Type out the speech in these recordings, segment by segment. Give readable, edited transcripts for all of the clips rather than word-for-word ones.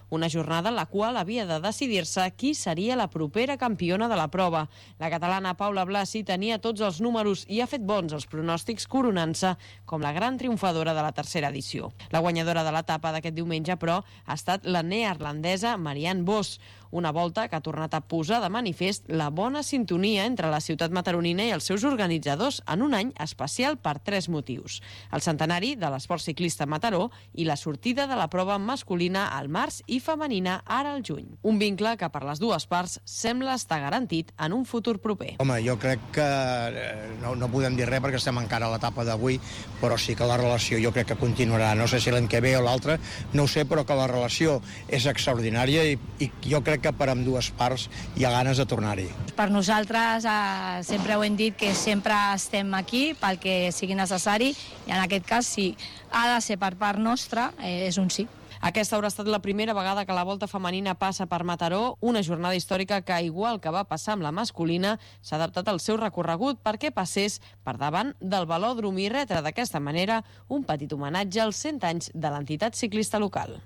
una jornada en la qual havia de decidir-se qui seria la propera campiona de la prova. La catalana Paula Blasi tenia tots els números i ha fet bons els pronòstics, coronant-se com la gran triomfadora de la tercera edició. La guanyadora de l'etapa d'aquest diumenge, però, ha estat la neerlandesa Marianne Vos, una volta que ha tornat a posar de manifest la bona sintonia entre la ciutat mataronina i els seus organitzadors en un any especial per 3 motius: el centenari de l'esport ciclista a Mataró i la sortida de la prova masculina al març i femenina ara al juny. Un vincle que per les dues parts sembla estar garantit en un futur proper. Home, jo crec que no podem dir res perquè estem encara a l'etapa d'avui, però sí que la relació jo crec que continuarà. No sé si l'any que ve o l'altre, no ho sé, però que la relació és extraordinària i jo crec que per ambdues parts hi ha ganes de tornar-hi. Per nosaltres sempre ho hem dit que sempre estem aquí pel que sigui necessari i en aquest cas si ha de ser per part nostra és un sí. Aquesta haurà estat la primera vegada que la Volta femenina passa per Mataró, una jornada històrica que, igual que va passar amb la masculina, s'ha adaptat al seu recorregut perquè passés per davant del velòdrom i retre d'aquesta manera un petit homenatge als 100 anys de l'entitat ciclista local.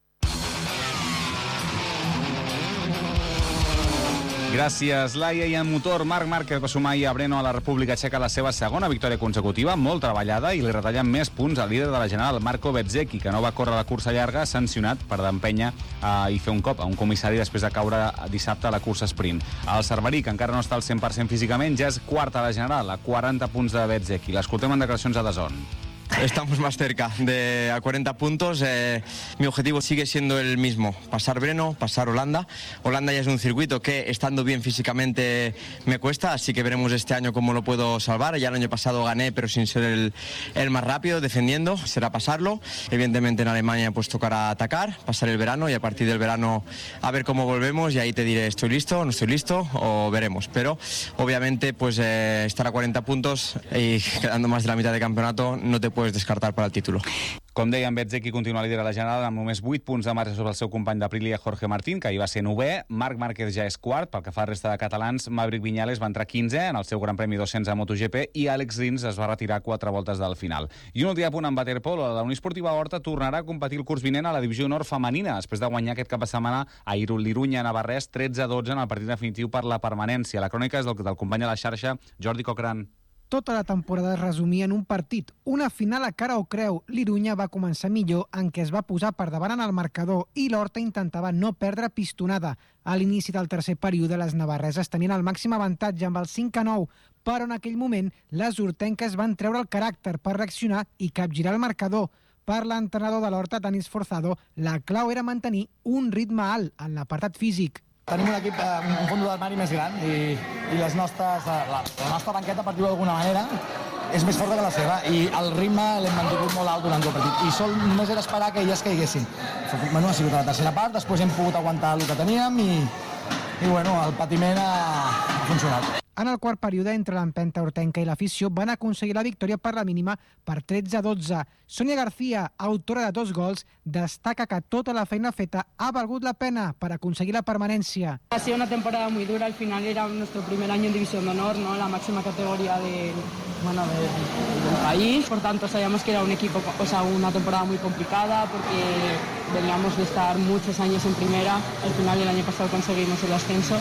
Gràcies, Laia. I en motor, Marc Márquez va sumar ahir a Brno a la República Txeca la seva segona victòria consecutiva, molt treballada, i li retallen més punts al líder de la general, Marco Bezzecchi, que no va córrer la cursa llarga, sancionat per d'empènyer i fer un cop a un comissari després de caure dissabte a la cursa sprint. El Cerverí, que encara no està al 100% físicament, ja és quart a la general, a 40 punts de Bezzecchi. L'escoltem en declaracions a DAZN. Estamos más cerca a 40 puntos. Mi objetivo sigue siendo el mismo, pasar Brno, pasar Holanda. Holanda ya es un circuito que, estando bien físicamente, me cuesta, así que veremos este año cómo lo puedo salvar. Ya el año pasado gané, pero sin ser el más rápido, defendiendo, será pasarlo. Evidentemente en Alemania pues tocará atacar, pasar el verano y a partir del verano a ver cómo volvemos y ahí te diré estoy listo, no estoy listo o veremos. Pero obviamente pues estar a 40 puntos y quedando más de la mitad de campeonato no te puedes descartar para el título. Com dèiem, Bezzecchi continua líder a la general amb només 8 punts de marge sobre el seu company d'Aprilia, Jorge Martín, que ahir va ser 9è. Marc Márquez ja és quart. Pel que fa a la resta de catalans, Maverick Viñales va entrar 15è en el seu Gran Premi 200 a MotoGP i Àlex Rins es va retirar 4 voltes del final. I un últim apunt en waterpolo. La Unió Esportiva Horta tornarà a competir el curs vinent a la divisió honor femenina, després de guanyar aquest cap de setmana a l'Irunya Navarrès 13-12 en el partit definitiu per la permanència. La crònica és del company a la xarxa, Jordi Cochran. Tota la temporada es resumia en un partit, una final a cara o creu. L'Irunya va començar millor, en què es va posar per davant en el marcador i l'Horta intentava no perdre pistonada. A l'inici del tercer període, les navarreses tenien el màxim avantatge amb el 5-9, però en aquell moment les hortenques van treure el caràcter per reaccionar i capgirar el marcador. Per l'entrenador de l'Horta, Tanis Forzado, la clau era mantenir un ritme alt en l'apartat físic. Tenim un equip amb un fons d'armari més gran i la nostra banqueta, per dir-ho d'alguna manera, és més forta que la seva i el ritme l'hem mantingut molt alt durant tot el partit i només era esperar que elles caiguessin. Bueno, ha sigut a la tercera part, després hem pogut aguantar el que teníem i bueno, el patiment ha funcionat. En el quart període, entre l'empenta hortenca i l'afició, van aconseguir la victòria per la mínima per 13-12. Sonia García, autora de 2 gols, destaca que tota la feina feta ha valgut la pena per aconseguir la permanència. Ha sido una temporada muy dura, al final era nuestro primer año en División de Honor, ¿no? La máxima categoría del país, por tanto sabíamos que era un equipo, una temporada muy complicada porque veníamos de estar muchos años en primera, al final el año pasado conseguimos el ascenso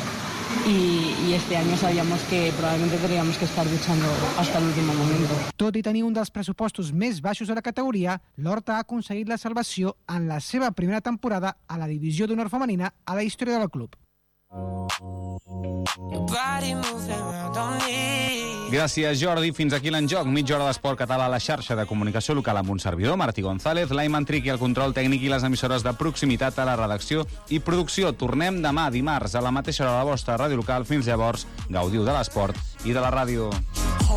y este año sabíamos que probablemente teníamos que estar luchando hasta el último momento. Tot i tenir un dels pressupostos més baixos de la categoria, l'Horta ha aconseguit la salvació en la seva primera temporada a la divisió d'honor femenina a la història del club. Gràcies, Jordi. Fins aquí l'enjoc. Mitja hora d'esport català a la xarxa de comunicació local amb un servidor, Martí González, l'Aiman Tric i el control tècnic i les emissores de proximitat a la redacció i producció. Tornem demà, dimarts, a la mateixa hora de la vostra ràdio local. Fins llavors, gaudiu de l'esport i de la ràdio.